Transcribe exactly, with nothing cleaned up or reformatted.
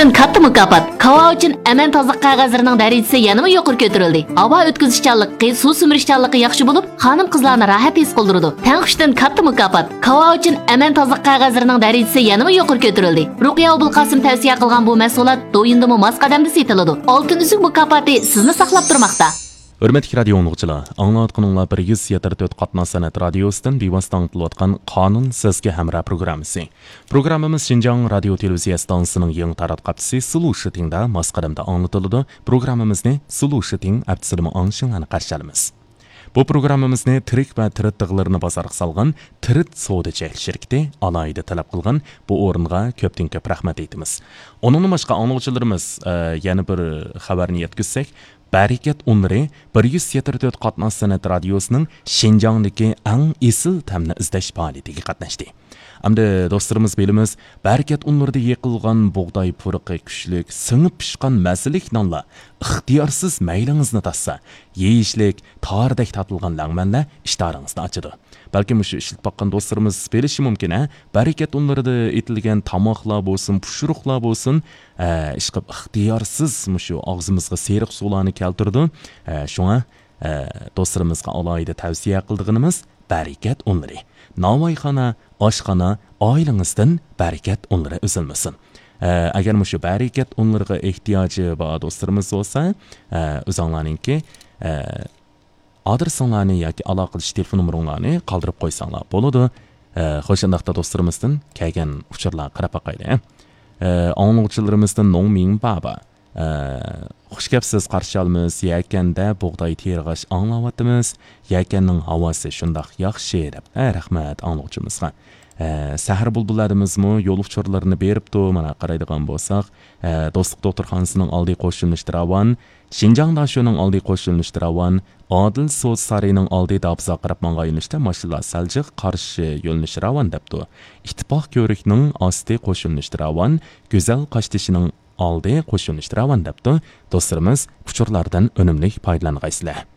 Tanqishdan katta mukofot. Kava uchun aman tozliq qog'ozlarining darajasi yanada yuqori ko'tarildi. Havo o'tkazishchanligi, suv simirishchanligi yaxshi bo'lib, xonim-qizlarni rohat his qildiradi. Tanqishdan katta mukofot. Kava uchun aman tozliq qog'ozlarining darajasi yanada yuqori ko'tarildi. Ruqiya Abulqasim tavsiya qilgan bu mahsulot do'yindimi mos qadamda setiladi. Oltin uzuk mukofoti sizni saqlab turmoqda. Hürmetli radio oğulcular, anlatqınınla bir yüz yetmiş dört qatna sanat radiosudan bevosita anlatılayotgan Qonun sizga hamroh programmasi. Programmamiz Şinjan radio televiziya stansiyasining yangi taratqabchisi Sulu Shitingda mos qadamda anlatıladi. Programmamizni Sulu Shiting abtisilimi anshinglarni qarshilaymiz. Bu programmamizni tirik va tirit tig'larini bozorga solgan Tirit Savdochilik shirkati alohida talab qilgan bu o'ringa ko'pdan ko'p rahmat aytamiz. Onun boshqa angluvchilarimiz yana bir xabarni yetkazsak, Barakat unlari bir yüz yetmiş dört qatna sanat radiosining Şinjandagi eng esil ta'mni izlash faoliyatiga qatnashdi. Hamda do'stlarimiz bilamiz, barakat unlarida yiqilgan bug'doy puriqi kuchlik, singib pishgan mazalik nonlar ixtiyorsiz maylingizni tassa, yeyishlik, tordek tatilgan langmanlar ishtaringizni ochadi. Balki shu ishilib baqqan do'stlarimiz bilishi mumkin, ha? Barakat unlarida etilgan tomoqlar bo'lsin, pushuruqlar bo'lsin, ishqib ixtiyorsiz shu og'zimizga seriq suvlarni keltirdi. Shunga do'stlarimizga alohida tavsiya qilganimiz barakat unlari. Navoiyxona, oshxona, oilangizdan barakat unlari uzilmasin. Agar shu barakat unlarga ehtiyoji bor do'stlarimiz bo'lsa, o'zinglarningki adresinglarni yoki aloqa qilish telefon nomeringlarni qoldirib qo'ysanglar bo'ladi. Xo'shandaqda do'stlarimizdan kelgan uchurlar qarab boqaylik. Angluvchilarimizdan Nongming Baba. Xush kelibsiz, qarshi olamiz. Yakanda bug'doy terg'ish anglayapmiz. Yakanning havosi shundoq yaxshi deb. Rahmat angluvchimizga. Sahar bulbullarimizmi yo'l uchurlarini beribdi. Mana qaraydigan bo'lsak, Do'stlik doktorxonasining oldiy qo'shilinish Travan, Şinjangda shuning oldiy qo'shilinish Travan, Odil so'z sarining oldiy dabza qarab manga yo'nalishda mashinalar Saljiq qarshi yo'linish Ravan debdi. Ittifoq ko'rikning osti qo'shilinish Travan, Go'zal Qashtishining oldiy qo'shilinish Travan debdi. Do'stlarimiz, uchurlardan unumli foydalangaysizlar.